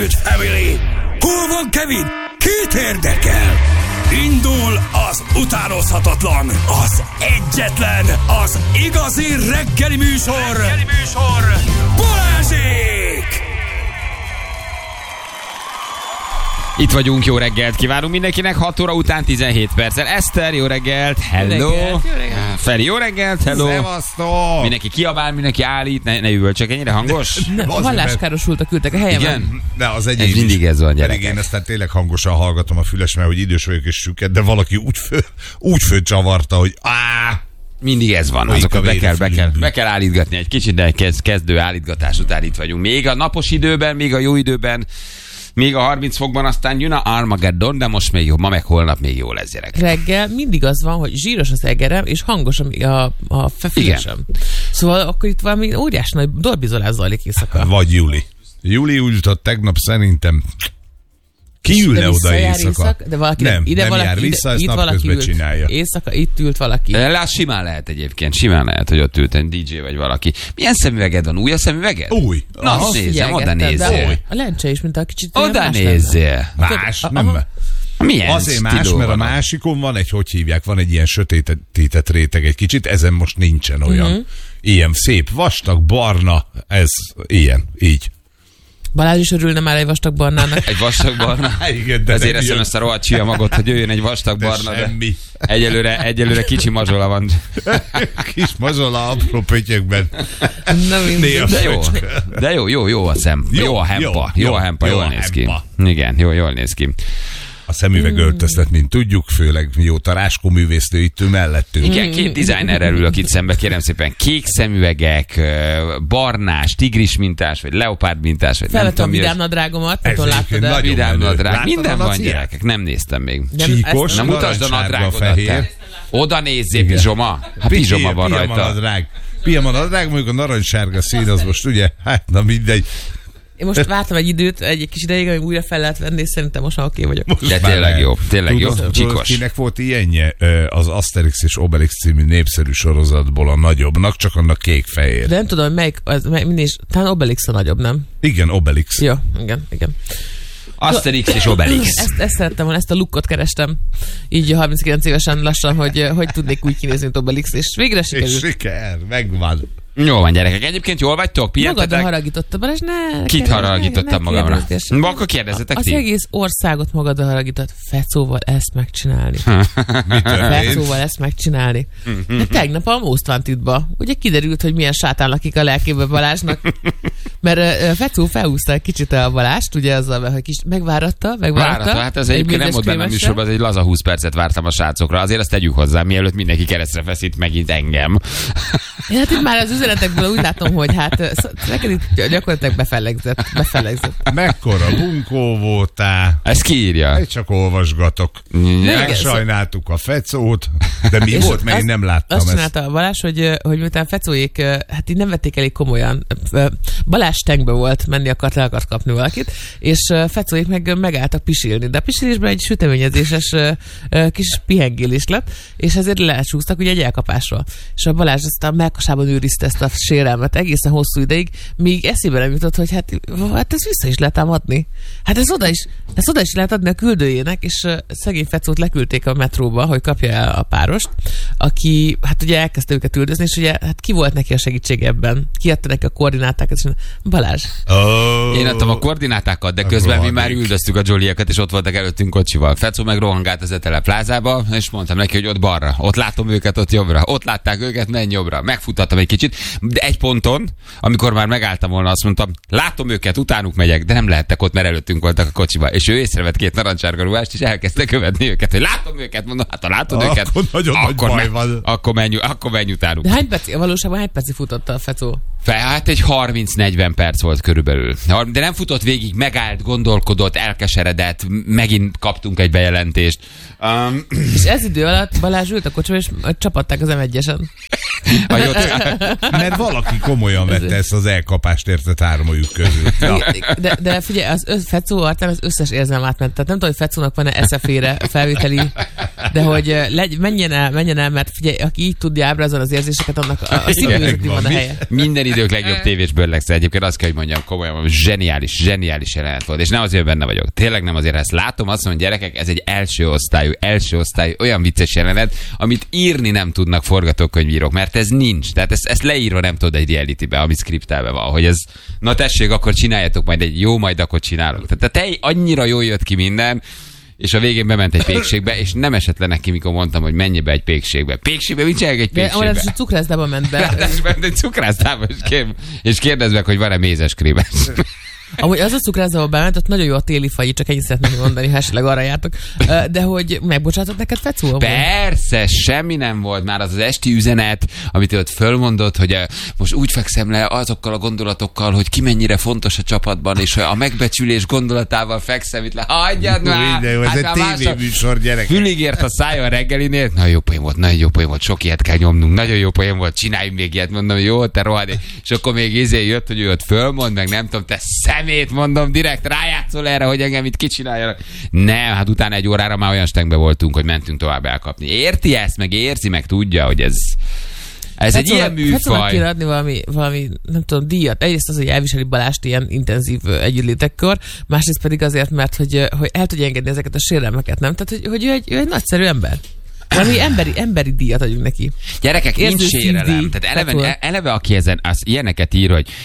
Kőt Family. Hol van Kevin? Kit érdekel? Indul az utánozhatatlan, az egyetlen, az igazi reggeli műsor, Balázsék! Itt vagyunk, jó reggelt kívánunk mindenkinek, 6 óra után 17 perccel. Eszter, jó reggelt, hello. Jó reggelt. Feri, jó reggelt, hello. Szevasztok. Mindenki kiabál, mindenki állít, ne üvöltsök, ennyire hangos? Halláskárosultak küldtek a helyemen. Igen? De az Ez mindig ez van, gyerekek. Én aztán tényleg hangosan hallgatom a füles, mert hogy idős vagyok és süket, de valaki úgy fölcsavarta, hogy Mindig ez van, azokat be kell állítgatni egy kicsit, de kezdő állítgatás után itt vagyunk. Még a napos időben, még a jó időben, még a 30 fokban, aztán jön a Armageddon, de most még jó, ma meg holnap még jó lesz, gyerek. Reggel mindig az van, hogy zsíros az egerem, és hangos a fülesem. Szóval akkor itt valami óriás nagy dorbizolás zajlik éjszaka. Vagy Juli. Juli ült tegnap szerintem. Ki ülne oda éjszaka? De valaki nem valaki, jár vissza, ezt itt valaki napközben csinálja. Éjszaka itt ült valaki. Lá, simán lehet egyébként, simán lehet, hogy ott ült egy DJ vagy valaki. Milyen szemüveged van? Új a szemüveged? Új. Na, nézzem, oda nézzél. A lencse is, mint a kicsit. Oda nézzél. Más, nem. Milyen azért más, mert a másikon van hogy hívják, van egy ilyen sötétített réteg egy kicsit, ezen most nincsen olyan. Ilyen szép, vastag, barna, ez ilyen, így. Balázs is örülne már egy vastag barnának. Egy vastag barna? Igen, de ezért eszem ezt a rohadt csiamagot, hogy jöjjön egy vastag barna, de egyelőre kicsi mazsola van. Kis mazsola apró pötyökben. De jó a szem. Jó a hempa. Jó a hempa, jól néz ki. Igen, jól néz ki. A szemüveg öltöztet, mint tudjuk, főleg mióta Ráskó művésznő itt ül mellettünk. Igen, két designerrel ülök itt szembe, kérem szépen. Kék szemüvegek, barnás, tigris mintás, vagy leopárd mintás, vagy nem tudom. Vidám nadrágomat, vidám nadrág. Minden van, gyerekek, nem néztem még. Csíkos, nem mutasd a nadrágodat. Oda nézzél, pizsoma. Hát pizsoma van rajta. Pijama nadrág, mondjuk a narancssárga szín, az most ugye, hát na mindegy. Én most vártam egy időt, egy kis ideig, amíg újra fel lehet venni, és szerintem most már oké vagyok. De tényleg jó, csikos. Kinek volt ilyenje az Asterix és Obelix című népszerű sorozatból a nagyobbnak, csak annak kék-fehér. De nem tudom, hogy melyik, talán Obelix a nagyobb, nem? Igen, Obelix. Ja, igen. Asterix és Obelix. Ezt szerettem volna, ezt a lookot kerestem. Így a 39 évesen lassan, hogy tudnék úgy kinézni, mint Obelix, és végre sikerült. És siker, megvan. Jó van, gyerekek. Egyébként jól vagytok? Pihentetek? Magadra haragítottam, Balázs, ne. Kit haragítottam magamra? Akkor kérdezzetek ti. Az egész országot magadra haragított. Fecóval ezt megcsinálni. Fecóval ezt megcsinálni. Hát tegnap a Most Wanted-ba ugye kiderült, hogy milyen sátán lakik a lelkébe Balázsnak. Mert Fecó felhúzta egy kicsit a Balást, ugye azzal, hogy kis megváratta. Hát ez egyébként nem volt benne a műsorban, az egy laza 20 percet vártam a srácokra. Azért ezt tegyük hozzá, mielőtt mindenki keresztre feszít megint engem. Hát itt már az üzenetekből úgy látom, hogy hát neked itt gyakorlatilag befellegzett. Mekkora bunkó voltál. Ezt kiírja. Én csak olvasgatok. Sajnáltuk a Fecót, de mi volt, mert én nem láttam ezt. Azt csinálta a Balázs, hogy miután Fecóék, hát így nem vették elég komolyan. Balázs tenkbe volt, el akart kapni valakit, és Fecóék meg megálltak pisilni. De a pisilésben egy süteményezéses kis pihengélés lett, és ezért lecsúsztak ugye egy elkapásról. És a Balázs ezt a melkasában őrizte ezt a sérelmet egészen hosszú ideig, míg eszébe nem jutott, hogy hát ez vissza is lehet adni. Hát ez oda is lehet adni a küldőjének, és szegény Fecót leküldték a metróba, hogy kapja el a párost, aki hát ugye elkezdte őket üldözni, és ugye hát ki volt neki a segítség ebben? Ki adta neki a koordinátákat? És Balázs. Én adtam a koordinátákat, de közben mi már üldöztük a Jolieket, és ott voltak előttünk kocsival. Fecó meg rohangált az Etele plázába, és mondtam neki, hogy ott balra, ott látom őket, ott jobbra, ott látták őket, menj jobbra. Megfuttattam egy kicsit, de egy ponton, amikor már megálltam volna, azt mondtam, látom őket, utánuk megyek, de nem lehettek ott, mert előttünk voltak a kocsiba. És ő észrevett 2 narancssárga ruhást, és elkezdte követni őket, hogy látom őket, mondom, hát ha látod őket, akkor menj utánuk. De valóságban hány percig futotta a Fecó? Hát egy 30-40 perc volt körülbelül. De nem futott végig, megállt, gondolkodott, elkeseredett, megint kaptunk egy bejelentést. És ez idő alatt Balázs ült a kocsiba, és csapatták az M1-esen. Mert valaki komolyan vette ezt az elkapást, érted, 3 közül. De figyelj, az Fecó arcán az összes érzelem átment. Tehát nem tudom, hogy Fecónak van-e eszefére felvételi de hogy menjen el, mert figyelj, aki így tudja ábrázolni az érzéseket, annak a színművészeti van a helye. Minden idők legjobb tévés bőrlegsze. Egyébként azt kell, hogy mondjam, komolyan, zseniális jelenet volt. És nem azért benne vagyok. Tényleg nem azért, ha ezt látom, azt mondom, gyerekek, ez egy első osztályú, olyan vicces jelenet, amit írni nem tudnak forgatókönyvírók, mert ez nincs. Tehát ezt leírva nem tudod egy realitybe, ami skriptelve van, hogy ez, na tessék, akkor csináljatok majd akkor csinálok. Tehát annyira jól jött ki minden, és a végén bement egy pékségbe, és nem esett le neki, mikor mondtam, hogy menj be egy pékségbe. Pékségbe? Mit csinálják egy pékségbe? De cukrászdába ment be. Egy cukrászdába, és kérdezd meg, hogy van-e mézes krémes. Amúgy az a cukrászdába bement, ott nagyon jó a téli fagy, csak ennyit szeretném mondani, ha esetleg arra jártok. De hogy megbocsátott neked Fecó? Persze, semmi nem volt már az esti üzenet, amit ott fölmondott, hogy most úgy fekszem le azokkal a gondolatokkal, hogy ki mennyire fontos a csapatban, és a megbecsülés gondolatával fekszem itt le. Hagyjad már! Ez egy tévéműsor, gyerek. Fülig ért a szája a reggelinél. Nagyon jó poén volt, sok ilyet kell nyomnunk. Nagyon jó poén volt, csináljunk még ilyet. Mondom, jó, te rohadj. És akkor még jött, hogy ő ott fölmond, meg nem tudom, te szemét, mondom, direkt rájátszol erre, hogy engem itt kicsináljanak. Nem, hát utána egy órára már olyan stengbe voltunk, hogy mentünk tovább elkapni. Érti ezt, meg érzi, meg tudja, hogy ez egy ilyen műfaj. Fecónak kéne adni valami, nem tudom, díjat. Egyrészt az, hogy elviseli Balást ilyen intenzív együttlétekkor, másrészt pedig azért, mert hogy el tudja engedni ezeket a sérelmeket, nem? Tehát, hogy ő egy nagyszerű ember. Valami emberi díjat adjunk neki. Gyerekek, nincs sérelem. Tehát eleve aki ilyeneket ír, hogy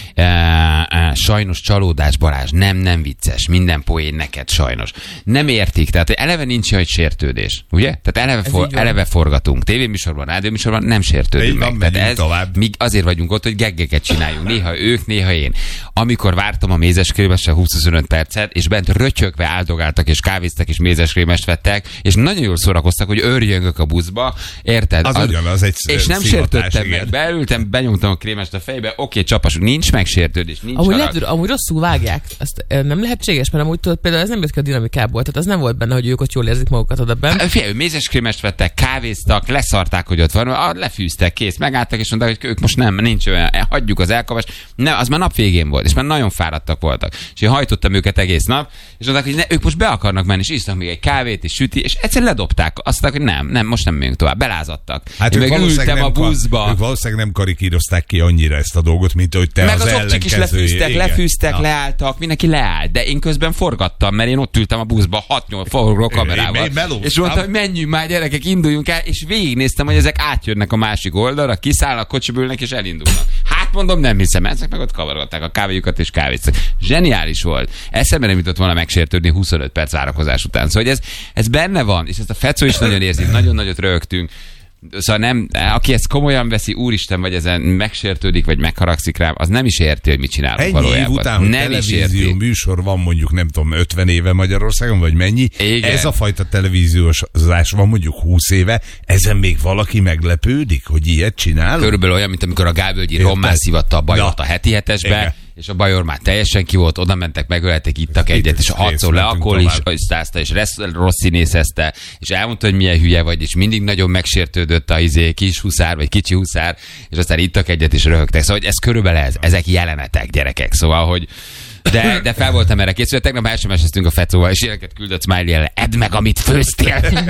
sajnos csalódás, Balázs, nem vicces, minden poén neked sajnos. Nem értik, tehát eleve nincs olyan sértődés, ugye? Tehát eleve forgatunk. Tévéműsorban, rádióműsorban nem sértődünk meg. Tehát mi azért vagyunk ott, hogy geggeket csináljunk. Néha ők, néha én. Amikor vártam a mézeskrémesre 20-25 percet, és bent rötyögve áldogáltak, és kávéztak, és mézeskrémest vettek, és nagyon jól szórakoztak, hogy őrjöngök a buszba, érted? Az ugyanaz egy és nem sértődtem meg. Beültem, benyomtam a krémest a fejbe, oké, csapasunk, nincs megsértődés, nincs amúgy rosszul vágják. Ezt nem lehetséges, mert amúgy tudod, például ez nem jött ki a dinamikából, tehát az nem volt benne, hogy ők ott jól érzik magukat oda benn. Figyelj, mézes krémest vettek, kávéztak, leszarták, hogy ott van, lefűztek, kész, megálltak, és mondták, hogy ők most nincs olyan, hagyjuk az elkapást. Nem, az már nap végén volt, és már nagyon fáradtak voltak. És én hajtottam őket egész nap, és mondták, hogy ők most be akarnak menni, és isznak még egy kávét, és süti, és egyszerűen ledobták. Azt mondták, hogy nem, most nem megyünk tovább. Belázadtak. Hát én meg ültem a buszba. Ők valószínűleg nem karikírozták ki annyira ezt a dolgot, mint hogy te meg az opcsik is lefűztek, leálltak, mindenki leállt, de én közben forgattam, mert én ott ültem a buszba 6-8 forró kamerával. És mondtam, hogy menjünk már, gyerekek, induljunk el, és végignéztem, hogy ezek átjönnek a másik oldalra, kiszállnak, kocsiba ülnek és elindulnak. Hát mondom, nem hiszem, ezek meg ott kavarolták a kávéjukat és kávéztak. Zseniális volt. Eszembe nem jutott volna megsértődni 25 perc várakozás után. Szóval ez benne van, és ezt a Fecó is nagyon érzi, nagyon nagyot rögtünk. Szóval nem, aki ezt komolyan veszi, úristen, vagy ezen megsértődik, vagy megharagszik rám, az nem is érti, hogy mit csinálunk valójában. Ennyi év után, hogy televízió műsor van mondjuk, nem tudom, 50 éve Magyarországon, vagy mennyi. Igen. Ez a fajta televíziózás van mondjuk 20 éve, ezen még valaki meglepődik, hogy ilyet csinál? Körülbelül olyan, mint amikor a Gábölgyi rommá szívatta a Bajort a heti hetesbe, és a Bajor már teljesen ki volt, oda mentek, megöleltek, ittak egyet, és hatszor le akkor is százta, és rossz színészezte, és elmondta, hogy milyen hülye vagy, és mindig nagyon megsértődött a kis huszár, vagy kicsi huszár, és aztán ittak egyet, és röhögtek. Szóval ez körülbelül ezek jelenetek, gyerekek. Szóval, hogy de fel voltam erre készülve. Tegnap SMS-eztünk a Fecóval, és ilyeneket küldött Smiley-el. Edd meg, amit főztél!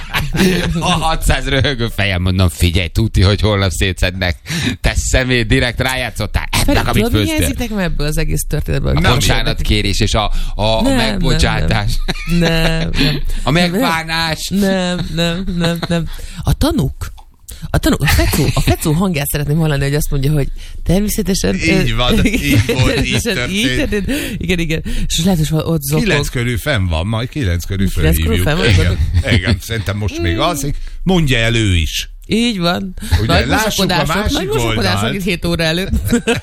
A 600 röhögő fejem, mondom, figyelj, tuti, hogy holnap szétszednek. Te szemét, direkt rájátszottál. Edd meg, amit főztél. Mi érzitek meg ebből az egész történetből? A bocsánatkérés és a megbocsátás. Nem. A megbánás. Nem. A tanúk. A Fecó hangját szeretném hallani, hogy azt mondja, hogy természetesen... Így van, így volt, így történt. Igen. És lehet, hogy ott zokog. 9 körül fenn van, majd 9 körül fölhívjuk. Igen, szerintem most még alszik. Mondja el ő is. Így van. Ugye, lássuk a másik oldalt. Itt 7 óra előtt.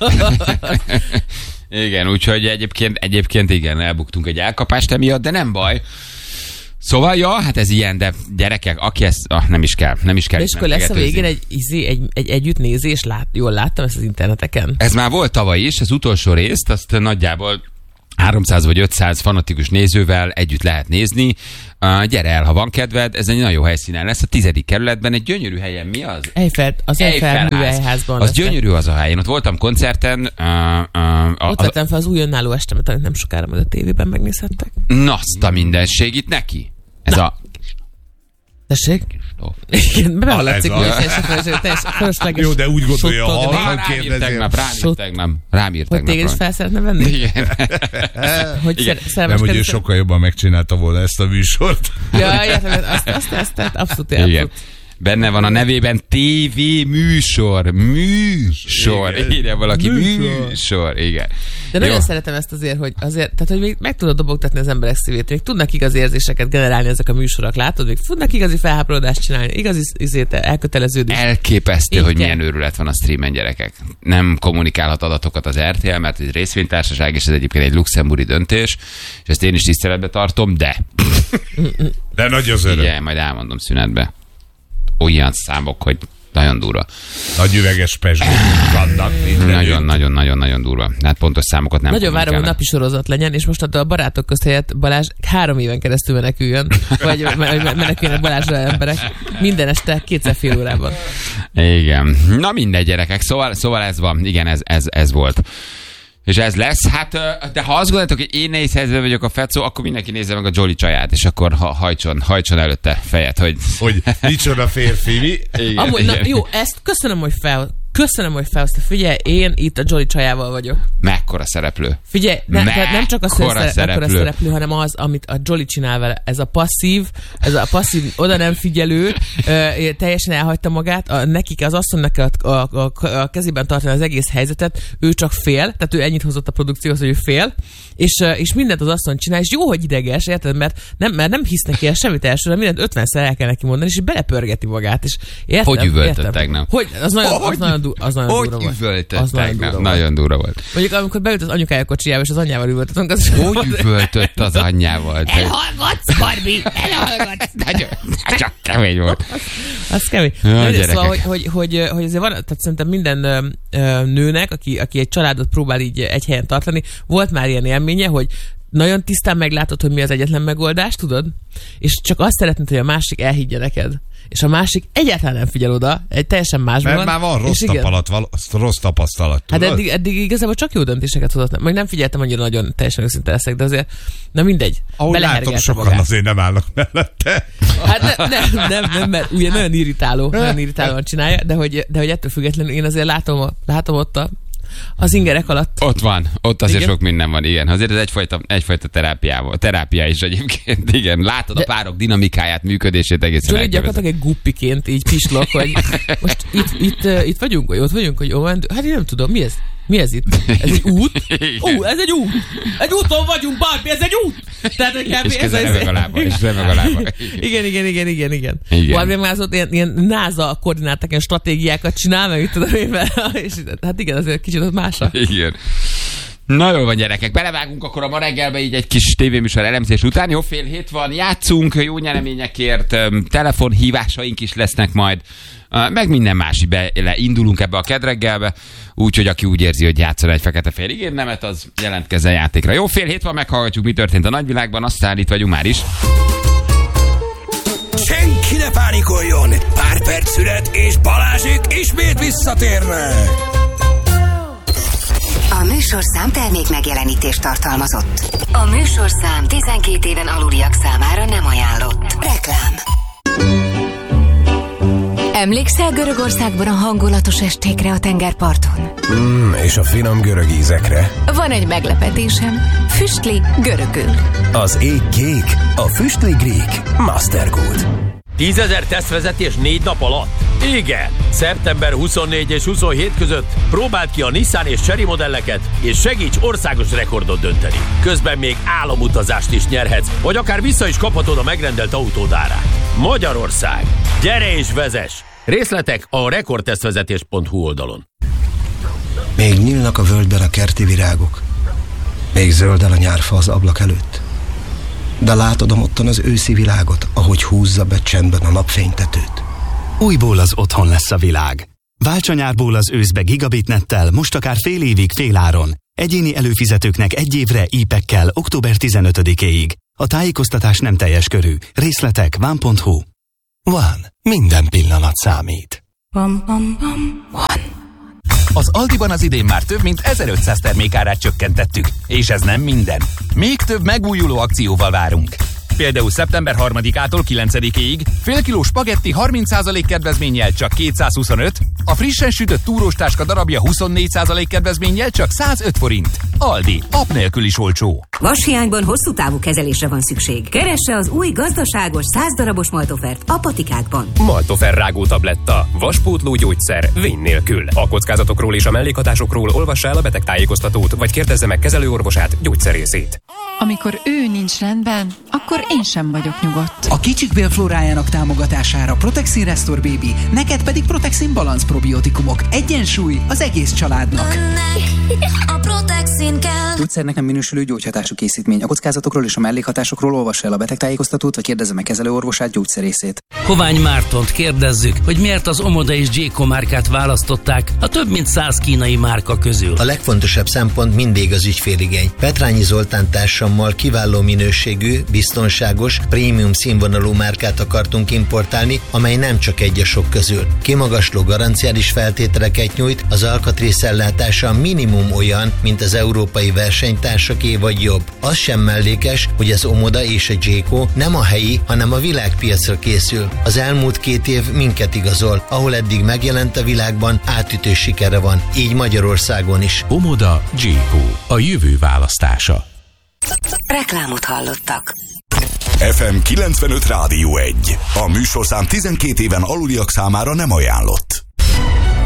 Igen, úgyhogy egyébként igen, elbuktunk egy elkapást emiatt, de nem baj. Szóval, hát ez ilyen, de gyerekek, aki ezt, nem is kell. És akkor lesz a végén egy együttnézés, jól láttam ezt az interneteken? Ez már volt tavaly is, az utolsó részt, azt nagyjából 300 vagy 500 fanatikus nézővel együtt lehet nézni. Gyere el, ha van kedved, ez egy nagyon jó helyszínen lesz. A 10. kerületben egy gyönyörű helyen, mi az? Eiffel műhelyházban. Az gyönyörű az a hely. Én ott voltam koncerten. Ott vettem fel az új önálló estemet, amit nem sokára majd a tévében megnézhettek. Azt a mindenség itt neki. Tessék? Igen, bevallatszik, hogy fölösleges. Jó, de úgy gondolja, ha kérdezi. Rám írt tegnap. Hogy téged is fel szeretne venni? Igen. Nem, hogy ő sokkal jobban megcsinálta volna ezt a műsort. Ja, értem, azt abszolút értem. Benne van a nevében TV műsor. Írja valaki. Műsor. Igen. De nagyon szeretem ezt tehát, hogy még meg tudod dobogtatni az emberek szívét, még tudnak igazi érzéseket generálni ezek a műsorok, látod? Még tudnak igazi felháborodást csinálni, igazi elköteleződést. Elképesztő, hogy milyen őrület van a streamen, gyerekek. Nem kommunikálhat adatokat az RTL, mert egy részvénytársaság, és ez egyébként egy luxemburgi döntés, és ezt én is tiszteletbe tartom, de nagy az öröm. Igen, majd elmondom szünetbe. Olyan számok, hogy nagyon durva. Nagy üveges pezsgők vannak. Nagyon durva. Hát pontos számokat nem. Nagyon várom, hogy napi sorozat legyen, és most a barátok közt helyett Balázs 3 éven keresztül meneküljön, vagy meneküljenek Balázsra emberek. Minden este 2 fél órában. Igen. Na mindegy, gyerekek. Szóval ez van. Igen, ez volt. És ez lesz, hát, de ha azt gondoljátok, hogy én nehéz helyzetben vagyok a Fecó, akkor mindenki nézze meg a Jolly csaját, és akkor hajtson előtte fejet, hogy micsoda férfi, mi? Igen, amúgy, igen. Jó, ezt köszönöm, hogy felhozta. Figyelj, én itt a Jolly csajával vagyok. Mekkora szereplő. Figyelj, nem csak a szereplő, hanem az, amit a Jolly csinál vele. Ez a passzív, oda nem figyelő, teljesen elhagyta magát, nekik az asszonynak a kezében tartani az egész helyzetet, ő csak fél, tehát ő ennyit hozott a produkcióhoz, hogy ő fél, és mindent az asszony csinál, és jó, hogy ideges, érted, mert nem hisz neki el semmit elsőre, mindent 50-szer el kell neki mondani, és belepörgeti magát, és értem. Hogy üvöltött tegnap? Az nagyon durva volt. Nagyon durva volt. Mondjuk amikor beült az anyukája kocsijába, és az anyjával üvöltöttünk, az... Hogy üvöltött az anyjával? Elhallgatsz, Barbie! Elhallgatsz! Csak kemény volt. Az kemény. Szóval, hogy azért van, tehát szerintem minden nőnek, aki egy családot próbál így egy helyen tartani, volt már ilyen élménye, hogy nagyon tisztán meglátod, hogy mi az egyetlen megoldás, tudod? És csak azt szeretnéd, hogy a másik elhiggye neked. És a másik egyáltalán nem figyel oda, egy teljesen másban. Mert már van rossz tapasztalat. Hát eddig igazából csak jó döntéseket hozott. Meg nem figyeltem annyira nagyon, teljesen őszinte leszek, de azért, na mindegy. Ahogy látom, sokan magát. Azért nem állnak mellette. Hát nem, mert ugye nagyon irritálóan csinálja, de hogy ettől függetlenül én azért látom ott az ingerek alatt. Ott azért igen? Sok minden van, igen. Azért ez egyfajta terápia is egyébként, igen. Látod a párok dinamikáját, működését egészen elképesztő. Gyakorlatilag egy guppiként így pislog, hogy most itt vagyunk, vagy ott vagyunk, hogy hát én nem tudom, mi ez itt? Ez egy út? Ez egy út! Egy úton vagyunk, Barbie, ez egy út! Tehát, hogy és közben remeg a lába. Igen. Barbie már ott ilyen NASA koordináták, ilyen stratégiákat csinál, meg tudom én, és hát igen, azért kicsit az másra. Igen. Na jól van, gyerekek, belevágunk akkor a ma reggelbe így egy kis tévéműsor elemzés után. Jó, 6:30 van, játszunk, jó nyereményekért, telefonhívásaink is lesznek majd, meg minden más, indulunk ebbe a kedreggelbe, úgyhogy aki úgy érzi, hogy játszol egy fekete-fehér igénynemet, az jelentkezzen játékra. Jó, 6:30 van, meghallgatjuk, mi történt a nagyvilágban, aztán itt vagyunk már is. Senki ne pánikoljon! Pár perc szünet, és Balázsék ismét visszatérnek! A műsorszám termék megjelenítést tartalmazott. A műsorszám 12 éven aluliak számára nem ajánlott. Reklám. Emlékszel Görögországban a hangulatos estékre a tengerparton? És a finom görög ízekre? Van egy meglepetésem. Füstli görögül. Az ég kék, a füstli Greek Mastergold. 10 000 tesztvezetés 4 nap alatt? Igen! Szeptember 24 és 27 között próbáld ki a Nissan és Chery modelleket, és segíts országos rekordot dönteni. Közben még álomutazást is nyerhetsz, vagy akár vissza is kaphatod a megrendelt autód árát. Magyarország! Gyere és vezess! Részletek a rekordtesztvezetés.hu oldalon. Még nyílnak a völgyben a kerti virágok. Még zöldel a nyárfa az ablak előtt. De látod ottan az őszi világot, ahogy húzza be csendben a napfénytetőt. Újból az otthon lesz a világ. Válts a nyárból az őszbe gigabitnettel, most akár fél évig féláron. Egyéni előfizetőknek 1 évre IP-ekkel október 15-éig. A tájékoztatás nem teljes körű. Részletek van.hu. Van. Minden pillanat számít. Van. Az Aldiban az idén már több mint 1500 termékárát csökkentettük. És ez nem minden. Még több megújuló akcióval várunk. Például szeptember 3-ától 9-ig fél kiló spagetti 30% kedvezménnyel csak 225, a frissen sütött túróstáska darabja 24% kedvezménnyel csak 105 forint. Aldi, app nélkül is olcsó. Vashiányban hosszú távú kezelésre van szükség. Keresse az új gazdaságos 100 darabos Maltofert a patikákban. Maltofer rágó tabletta. Vaspótló gyógyszer. Vény nélkül. A kockázatokról és a mellékhatásokról olvassa el a betegtájékoztatót, vagy kérdezze meg kezelőorvosát, gyógyszerészét. Amikor ő nincs rendben, akkor én sem vagyok nyugodt. A kicsik bélflórájának támogatására Protexin Restore Baby, neked pedig Protexin Balance probiotikumok. Egyensúly az egész családnak. A Protexin kell. Gyógyszernek nem minősülő gyógyhatású készítmény. A kockázatokról és a mellékhatásokról olvassa el a betegtájékoztatót, vagy kérdezze meg kezelőorvosát, gyógyszerészét. Hovány Mártont kérdezzük, hogy miért az Omoda és Gyéko márkát választották a több mint 100 kínai márka közül. A legfontosabb szempont mindig az ügyféligény. Petrányi Zoltán társammal kiváló minőségű, biztonságos, prémium színvonalú márkát akartunk importálni, amely nem csak egy a sok közül. Kimagasló garanciális feltételeket nyújt, az alkatrészellátása minimum olyan, mint az európai versenytársaké vagy jobb. Az sem mellékes, hogy az Omoda és a Gyéko nem a helyi, hanem a világpiacra készül. Az elmúlt 2 év minket igazol, ahol eddig megjelent a világban, átütő sikere van, így Magyarországon is. Omoda, Gyéko, a jövő választása. Reklámot hallottak. FM 95 Rádió 1. A műsorszám 12 éven aluliak számára nem ajánlott.